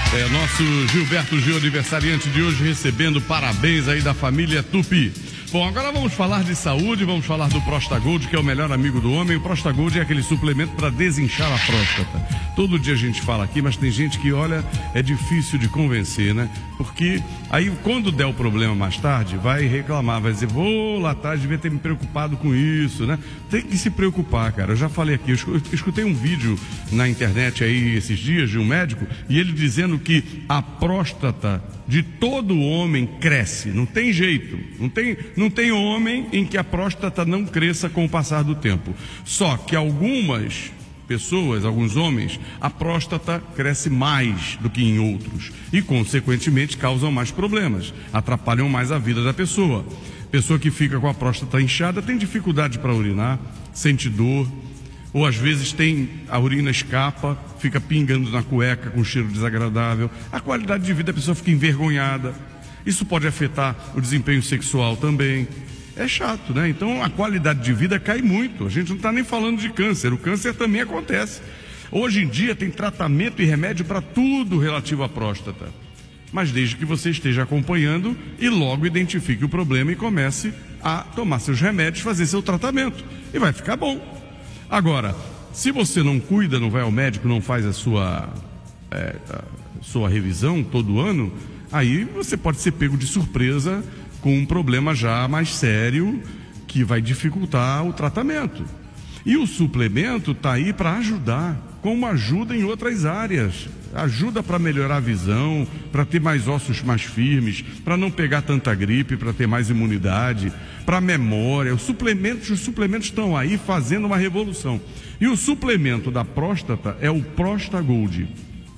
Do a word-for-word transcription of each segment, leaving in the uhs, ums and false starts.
É, nosso Gilberto Gil, aniversariante de hoje, recebendo parabéns aí da família Tupi. Bom, agora vamos falar de saúde, vamos falar do Prostagold, que é o melhor amigo do homem. O Prostagold é aquele suplemento para desinchar a próstata. Todo dia a gente fala aqui, mas tem gente que, olha, é difícil de convencer, né? Porque aí, quando der o problema mais tarde, vai reclamar, vai dizer, vou lá atrás, devia ter me preocupado com isso, né? Tem que se preocupar, cara. Eu já falei aqui, eu escutei um vídeo na internet aí esses dias de um médico, e ele dizendo que a próstata de todo homem cresce, não tem jeito, não tem, não tem homem em que a próstata não cresça com o passar do tempo. Só que algumas pessoas, alguns homens, a próstata cresce mais do que em outros e, consequentemente, causam mais problemas, atrapalham mais a vida da pessoa. Pessoa que fica com a próstata inchada tem dificuldade para urinar, sente dor, ou às vezes tem a urina escapa, fica pingando na cueca com cheiro desagradável. A qualidade de vida da pessoa fica envergonhada. Isso pode afetar o desempenho sexual também. É chato, né? Então a qualidade de vida cai muito. A gente não está nem falando de câncer. O câncer também acontece. Hoje em dia tem tratamento e remédio para tudo relativo à próstata. Mas desde que você esteja acompanhando e logo identifique o problema e comece a tomar seus remédios, fazer seu tratamento. E vai ficar bom. Agora, se você não cuida, não vai ao médico, não faz a sua, é, a sua revisão todo ano, aí você pode ser pego de surpresa com um problema já mais sério que vai dificultar o tratamento. E o suplemento está aí para ajudar, como ajuda em outras áreas. Ajuda para melhorar a visão, para ter mais ossos mais firmes, para não pegar tanta gripe, para ter mais imunidade, para memória. Os suplementos, os suplementos estão aí fazendo uma revolução. E o suplemento da próstata é o Prostagold.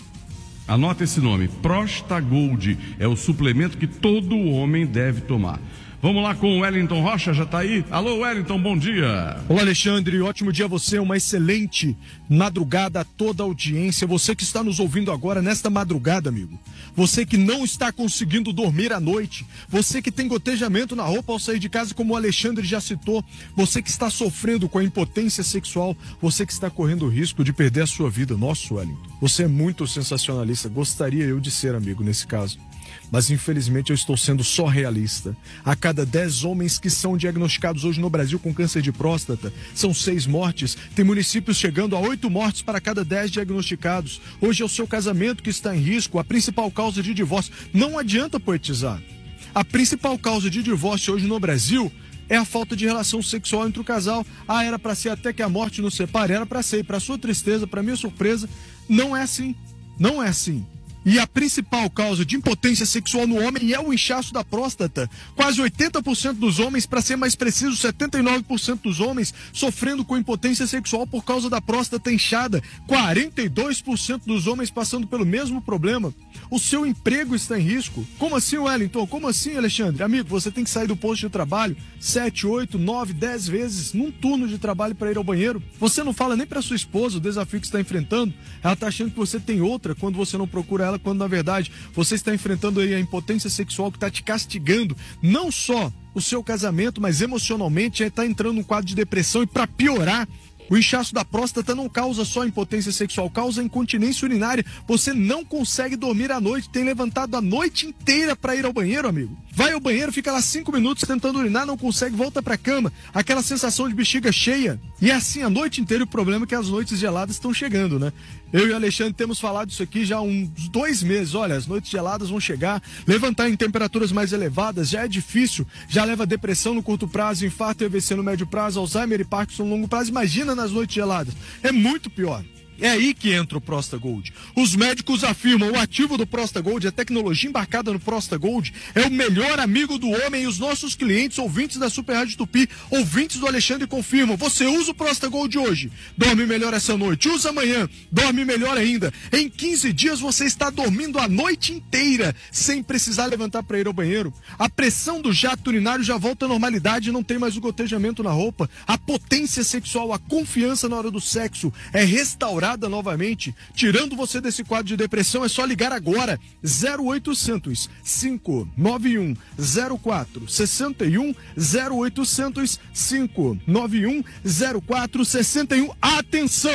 Anota esse nome, Prostagold. É o suplemento que todo homem deve tomar. Vamos lá com o Wellington Rocha, já está aí? Alô, Wellington, bom dia. Olá, Alexandre, ótimo dia a você, uma excelente madrugada a toda a audiência. Você que está nos ouvindo agora nesta madrugada, amigo. Você que não está conseguindo dormir à noite. Você que tem gotejamento na roupa ao sair de casa, como o Alexandre já citou. Você que está sofrendo com a impotência sexual. Você que está correndo o risco de perder a sua vida. Nossa, Wellington, você é muito sensacionalista. Gostaria eu de ser, amigo, nesse caso. Mas infelizmente eu estou sendo só realista. A cada dez homens que são diagnosticados hoje no Brasil com câncer de próstata, são seis mortes. Tem municípios chegando a oito mortes para cada dez diagnosticados. Hoje é o seu casamento que está em risco, a principal causa de divórcio. Não adianta poetizar. A principal causa de divórcio hoje no Brasil é a falta de relação sexual entre o casal. Ah, era para ser até que a morte nos separe. Era para ser. E para sua tristeza, para minha surpresa, não é assim. Não é assim. E a principal causa de impotência sexual no homem é o inchaço da próstata. Quase oitenta por cento dos homens, para ser mais preciso, setenta e nove por cento dos homens sofrendo com impotência sexual por causa da próstata inchada. quarenta e dois por cento dos homens passando pelo mesmo problema. O seu emprego está em risco. Como assim, Wellington? Como assim, Alexandre? Amigo, você tem que sair do posto de trabalho sete, oito, nove, dez vezes num turno de trabalho para ir ao banheiro. Você não fala nem para sua esposa o desafio que está enfrentando. Ela está achando que você tem outra quando você não procura ela, quando na verdade você está enfrentando aí a impotência sexual que está te castigando, não só o seu casamento, mas emocionalmente está entrando num quadro de depressão. E para piorar, o inchaço da próstata não causa só impotência sexual, causa incontinência urinária. Você não consegue dormir à noite, tem levantado a noite inteira para ir ao banheiro, amigo. Vai ao banheiro, fica lá cinco minutos tentando urinar, não consegue, volta pra cama. Aquela sensação de bexiga cheia. E é assim a noite inteira. O problema é que as noites geladas estão chegando, né? Eu e o Alexandre temos falado isso aqui já há uns dois meses. Olha, as noites geladas vão chegar. Levantar em temperaturas mais elevadas já é difícil. Já leva depressão no curto prazo, infarto e A V C no médio prazo, Alzheimer e Parkinson no longo prazo. Imagina nas noites geladas. É muito pior. É aí que entra o Prostagold. Os médicos afirmam: o ativo do Prostagold, a tecnologia embarcada no Prostagold, é o melhor amigo do homem. E os nossos clientes, ouvintes da Super Rádio Tupi, ouvintes do Alexandre, confirmam: você usa o Prostagold hoje, dorme melhor essa noite. Usa amanhã, dorme melhor ainda. Em quinze dias você está dormindo a noite inteira, sem precisar levantar para ir ao banheiro. A pressão do jato urinário já volta à normalidade, não tem mais o gotejamento na roupa. A potência sexual, a confiança na hora do sexo é restaurada novamente, tirando você desse quadro de depressão. É só ligar agora, zero oitocentos, cinco nove um, zero quatro seis um, zero oitocentos, cinco nove um, zero quatro seis um. Atenção!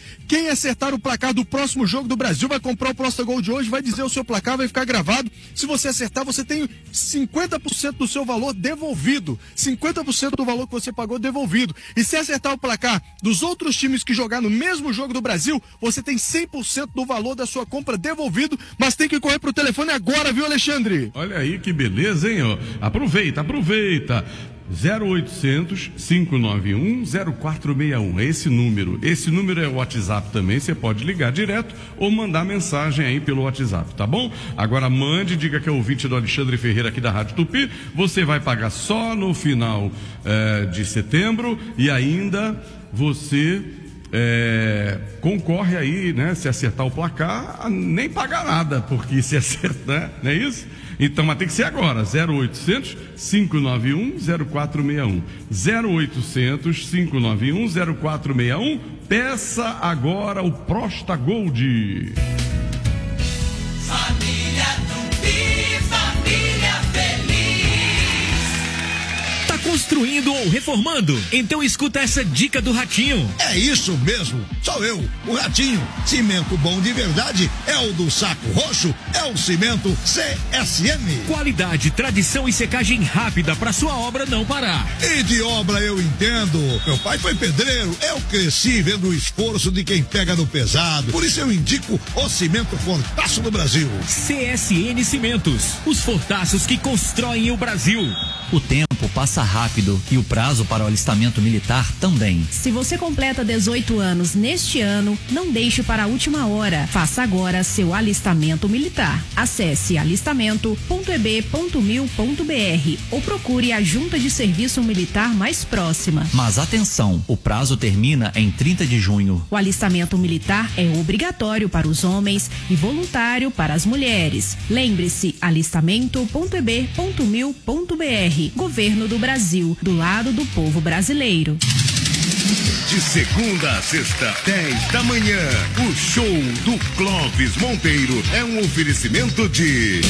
Quem acertar o placar do próximo jogo do Brasil vai comprar o Prosta Gold de hoje, vai dizer o seu placar, vai ficar gravado. Se você acertar, você tem cinquenta por cento do seu valor devolvido. cinquenta por cento do valor que você pagou devolvido. E se acertar o placar dos outros times que jogar no mesmo jogo do Brasil, você tem cem por cento do valor da sua compra devolvido, mas tem que correr pro telefone agora, viu, Alexandre? Olha aí que beleza, hein? Ó. Aproveita, aproveita. zero oitocentos, cinco nove um, zero quatro seis um, é esse número. Esse número é o WhatsApp também, você pode ligar direto ou mandar mensagem aí pelo WhatsApp, tá bom? Agora mande, diga que é ouvinte do Alexandre Ferreira aqui da Rádio Tupi, você vai pagar só no final eh, de setembro e ainda você eh, concorre aí, né? Se acertar o placar, nem pagar nada, porque se acertar, não é isso? Então, mas tem que ser agora, zero oitocentos, cinco nove um, zero quatro seis um, zero oitocentos, cinco nove um, zero quatro seis um, peça agora o Prosta Gold. Família Tupi, família feliz. Tá construindo ou reformando? Então escuta essa dica do Ratinho. É isso mesmo, sou eu, o Ratinho. Cimento bom de verdade é o do Saco Roxo, é o cimento C S M. Qualidade, tradição e secagem rápida para sua obra não parar. E de obra eu entendo. Meu pai foi pedreiro, eu cresci vendo o esforço de quem pega no pesado. Por isso eu indico o cimento Fortaço do Brasil. C S N Cimentos, os fortaços que constroem o Brasil. O tempo passa rápido e o prazo para o alistamento militar também. Se você completa dezoito anos neste ano, não deixe para a última hora. Faça agora seu alistamento militar. Acesse alistamento ponto e b ponto mil ponto b r ou procure a Junta de Serviço Militar mais próxima. Mas atenção, o prazo termina em trinta de junho. O alistamento militar é obrigatório para os homens e voluntário para as mulheres. Lembre-se, alistamento ponto e b ponto mil ponto b r. Governo do Brasil, do lado do povo brasileiro. De segunda a sexta, dez da manhã, o show do Clóvis Monteiro é um oferecimento de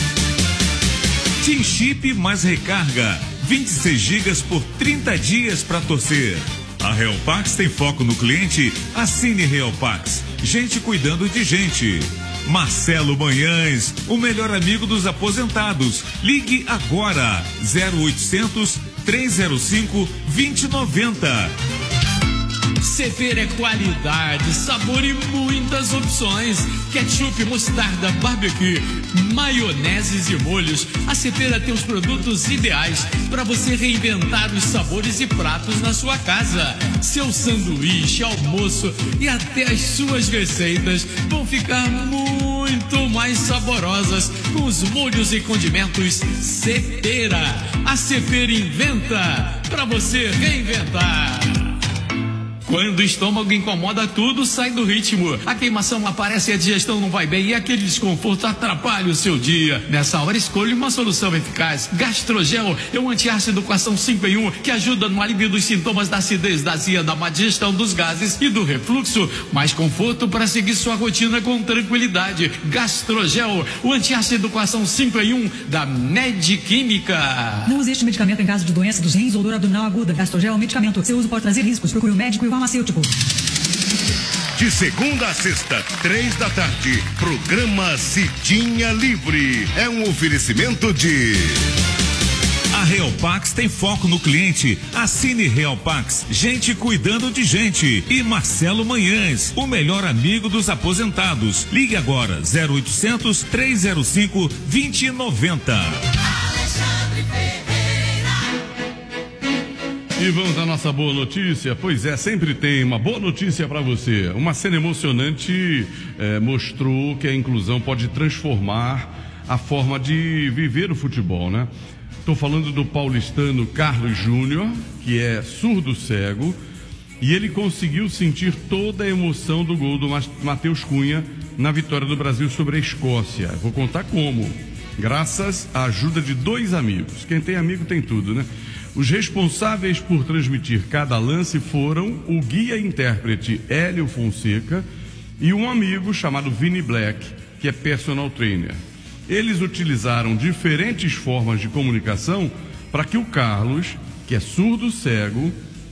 Tim Chip mais recarga, vinte e seis gigas por trinta dias para torcer. A Real Pax tem foco no cliente, assine Real Pax, gente cuidando de gente. Marcelo Manhães, o melhor amigo dos aposentados. Ligue agora, zero oitocentos, trezentos e cinco, vinte e noventa. Cepera é qualidade, sabor e muitas opções. Ketchup, mostarda, barbecue, maioneses e molhos. A Cepera tem os produtos ideais para você reinventar os sabores e pratos na sua casa. Seu sanduíche, almoço e até as suas receitas vão ficar muito mais saborosas com os molhos e condimentos Cepera. A Cepera inventa para você reinventar. Quando o estômago incomoda, tudo sai do ritmo. A queimação aparece e a digestão não vai bem e aquele desconforto atrapalha o seu dia. Nessa hora, escolha uma solução eficaz. Gastrogel é um antiácido com ação cinco em um que ajuda no alívio dos sintomas da acidez, da azia, da má digestão, dos gases e do refluxo. Mais conforto para seguir sua rotina com tranquilidade. Gastrogel, o antiácido com ação cinco em um da Med Química. Não use este medicamento em caso de doença dos rins ou dor abdominal aguda. Gastrogel é um medicamento. Seu uso pode trazer riscos. Procure o médico e o farmacêutico. De segunda a sexta, três da tarde, programa Cidinha Livre. É um oferecimento de... A Real Pax tem foco no cliente. Assine Real Pax, gente cuidando de gente. E Marcelo Manhães, o melhor amigo dos aposentados. Ligue agora, zero oitocentos, trezentos e cinco, vinte e noventa. E vamos à nossa boa notícia. Pois é, sempre tem uma boa notícia para você. Uma cena emocionante eh, mostrou que a inclusão pode transformar a forma de viver o futebol, né? Estou falando do paulistano Carlos Júnior, que é surdo-cego, e ele conseguiu sentir toda a emoção do gol do Matheus Cunha na vitória do Brasil sobre a Escócia. Vou contar como. Graças à ajuda de dois amigos. Quem tem amigo tem tudo, né? Os responsáveis por transmitir cada lance foram o guia-intérprete Hélio Fonseca e um amigo chamado Vini Black, que é personal trainer. Eles utilizaram diferentes formas de comunicação para que o Carlos, que é surdo-cego,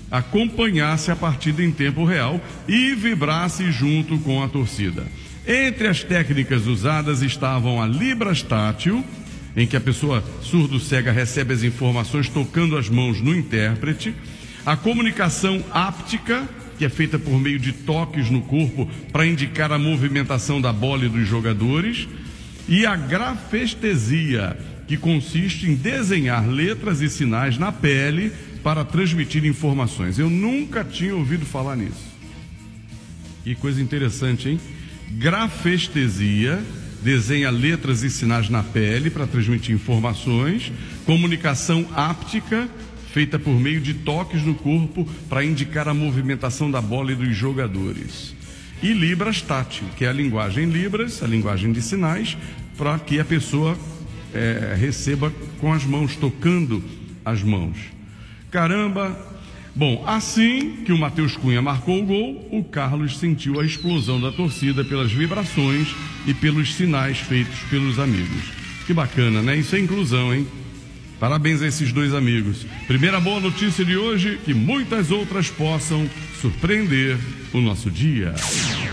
acompanhasse a partida em tempo real e vibrasse junto com a torcida. Entre as técnicas usadas estavam a Libras tátil, em que a pessoa surdo-cega recebe as informações tocando as mãos no intérprete, a comunicação áptica, que é feita por meio de toques no corpo para indicar a movimentação da bola e dos jogadores, e a grafestesia, que consiste em desenhar letras e sinais na pele para transmitir informações. Eu nunca tinha ouvido falar nisso. Que coisa interessante, hein? Grafestesia, desenha letras e sinais na pele para transmitir informações. Comunicação áptica, feita por meio de toques no corpo para indicar a movimentação da bola e dos jogadores. E Libras tátil, que é a linguagem Libras, a linguagem de sinais, para que a pessoa é, receba com as mãos, tocando as mãos. Caramba! Bom, assim que o Matheus Cunha marcou o gol, o Carlos sentiu a explosão da torcida pelas vibrações e pelos sinais feitos pelos amigos. Que bacana, né? Isso é inclusão, hein? Parabéns a esses dois amigos. Primeira boa notícia de hoje, que muitas outras possam surpreender o nosso dia.